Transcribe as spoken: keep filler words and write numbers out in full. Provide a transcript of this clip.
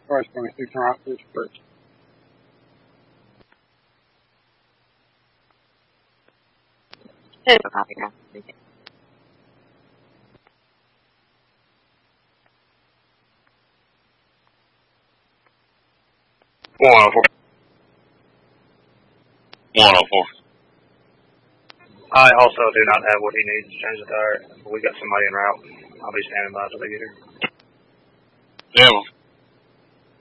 Price twenty-six and right fish first. Here's a copy now. one oh four. one oh four. I also do not have what he needs to change the tire. We got somebody en route. I'll be standing by till they get here. Yeah, well.